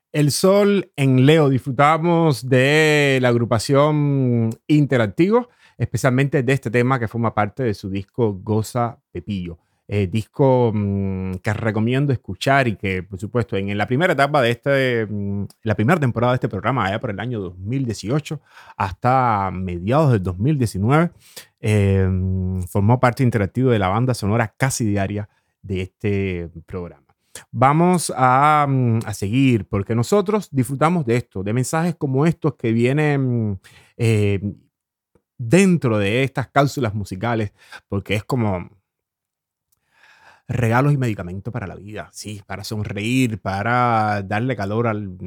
El Sol en Leo. Disfrutamos de la agrupación Interactivo, especialmente de este tema que forma parte de su disco Goza Pepillo. Disco que recomiendo escuchar y que, por supuesto, en la primera etapa de la primera temporada de este programa, allá por el año 2018 hasta mediados del 2019, formó parte interactivo de la banda sonora casi diaria de este programa. Vamos a seguir porque nosotros disfrutamos de esto, de mensajes como estos que vienen dentro de estas cápsulas musicales, porque es como regalos y medicamentos para la vida, sí, para sonreír, para darle calor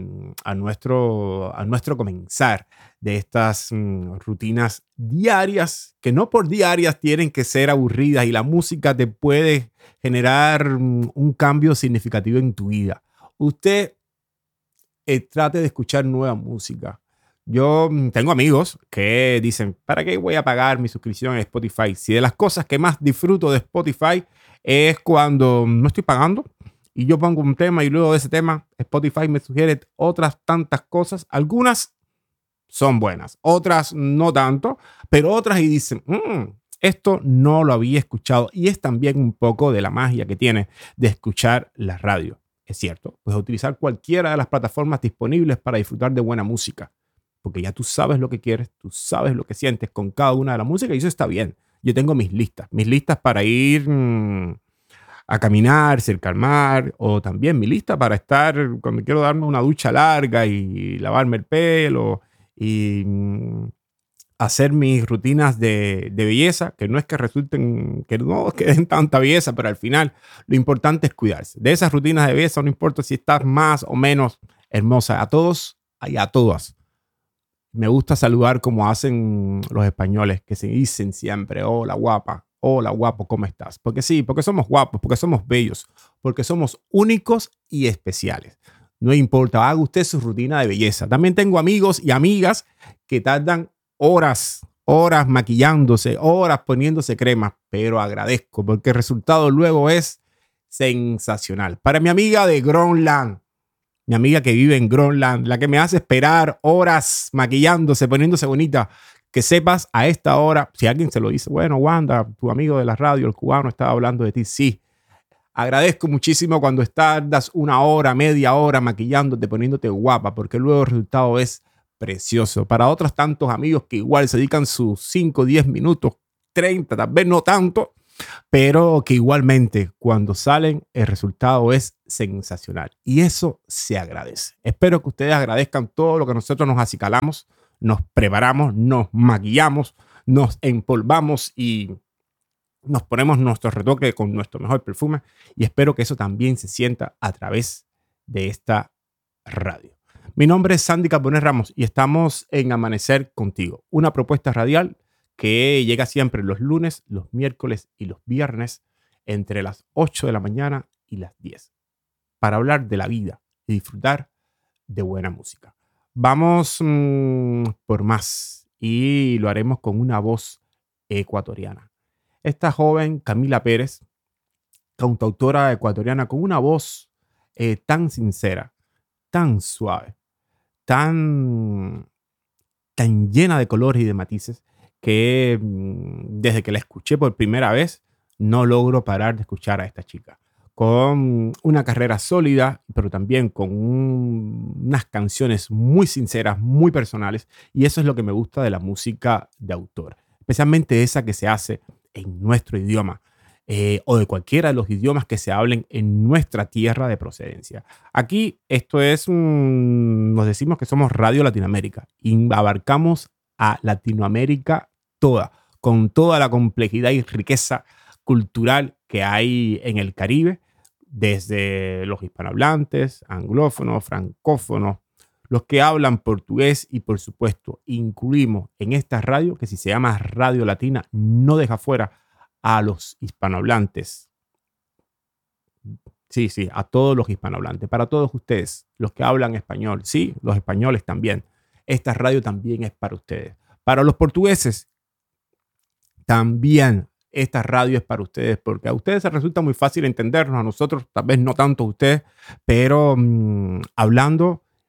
a nuestro comenzar de estas rutinas diarias, que no por diarias tienen que ser aburridas y la música te puede generar un cambio significativo en tu vida. Usted trate de escuchar nueva música. Yo tengo amigos que dicen, ¿para qué voy a pagar mi suscripción a Spotify? Si de las cosas que más disfruto de Spotify es cuando no estoy pagando y yo pongo un tema y luego de ese tema Spotify me sugiere otras tantas cosas. Algunas son buenas, otras no tanto, pero otras y dicen, esto no lo había escuchado y es también un poco de la magia que tiene de escuchar la radio. Es cierto, puedes utilizar cualquiera de las plataformas disponibles para disfrutar de buena música, porque ya tú sabes lo que quieres, tú sabes lo que sientes con cada una de las músicas y eso está bien. Yo tengo mis listas para ir a caminar cerca al mar, o también mi lista para estar cuando quiero darme una ducha larga y lavarme el pelo y hacer mis rutinas de belleza, que no es que resulten, que no queden tanta belleza, pero al final lo importante es cuidarse. De esas rutinas de belleza no importa si estás más o menos hermosa. A todos y a todas me gusta saludar como hacen los españoles, que se dicen siempre, hola guapa, hola guapo, ¿cómo estás? Porque sí, porque somos guapos, porque somos bellos, porque somos únicos y especiales. No importa, haga usted su rutina de belleza. También tengo amigos y amigas que tardan horas maquillándose, horas poniéndose crema, pero agradezco porque el resultado luego es sensacional. Para mi amiga de Groenland, mi amiga que vive en Groenland, la que me hace esperar horas maquillándose, poniéndose bonita, que sepas a esta hora, si alguien se lo dice, bueno, Wanda, tu amigo de la radio, el cubano, estaba hablando de ti, sí. Agradezco muchísimo cuando tardas una hora, media hora maquillándote, poniéndote guapa, porque luego el resultado es precioso. Para otros tantos amigos que igual se dedican sus 5, 10 minutos, 30, tal vez no tanto, pero que igualmente cuando salen el resultado es sensacional y eso se agradece. Espero que ustedes agradezcan todo lo que nosotros nos acicalamos, nos preparamos, nos maquillamos, nos empolvamos y nos ponemos nuestro retoque con nuestro mejor perfume y espero que eso también se sienta a través de esta radio. Mi nombre es Sandy Carbonet Ramos y estamos en Amanecer Contigo, una propuesta radial que llega siempre los lunes, los miércoles y los viernes entre las 8 de la mañana y las 10 para hablar de la vida y disfrutar de buena música. Vamos por más y lo haremos con una voz ecuatoriana. Esta joven Camila Pérez, cantautora ecuatoriana con una voz tan sincera, tan suave, tan llena de colores y de matices que desde que la escuché por primera vez no logro parar de escuchar a esta chica. Con una carrera sólida, pero también con unas canciones muy sinceras, muy personales. Y eso es lo que me gusta de la música de autor, especialmente esa que se hace en nuestro idioma. O de cualquiera de los idiomas que se hablen en nuestra tierra de procedencia. Aquí esto es, nos decimos que somos Radio Latinoamérica y abarcamos a Latinoamérica toda, con toda la complejidad y riqueza cultural que hay en el Caribe, desde los hispanohablantes, anglófonos, francófonos, los que hablan portugués y por supuesto incluimos en esta radio, que si se llama Radio Latina, no deja fuera a los hispanohablantes. Sí, a todos los hispanohablantes, para todos ustedes, los que hablan español, sí, los españoles también. Esta radio también es para ustedes. Para los portugueses, también esta radio es para ustedes, porque a ustedes les resulta muy fácil entendernos, a nosotros tal vez no tanto a ustedes, pero hablando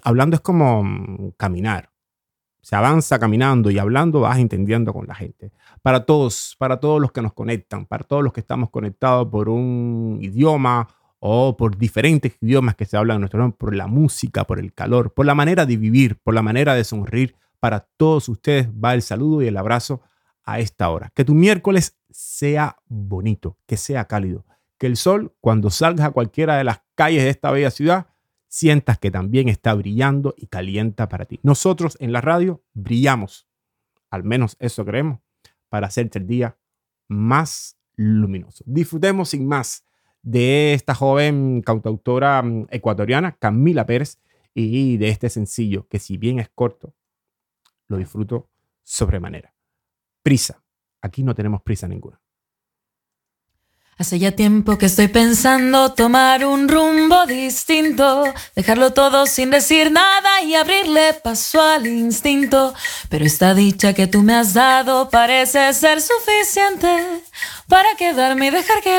hablando es como caminar. Se avanza caminando y hablando, vas entendiendo con la gente. Para todos los que nos conectan, para todos los que estamos conectados por un idioma o por diferentes idiomas que se hablan en nuestro idioma, por la música, por el calor, por la manera de vivir, por la manera de sonreír, para todos ustedes va el saludo y el abrazo a esta hora. Que tu miércoles sea bonito, que sea cálido, que el sol, cuando salgas a cualquiera de las calles de esta bella ciudad, sientas que también está brillando y calienta para ti. Nosotros en la radio brillamos, al menos eso creemos, para hacerte el día más luminoso. Disfrutemos sin más de esta joven cantautora ecuatoriana, Camila Pérez, y de este sencillo que, si bien es corto, lo disfruto sobremanera. Prisa. Aquí no tenemos prisa ninguna. Hace ya tiempo que estoy pensando tomar un rumbo distinto, dejarlo todo sin decir nada y abrirle paso al instinto. Pero esta dicha que tú me has dado parece ser suficiente para quedarme y dejar que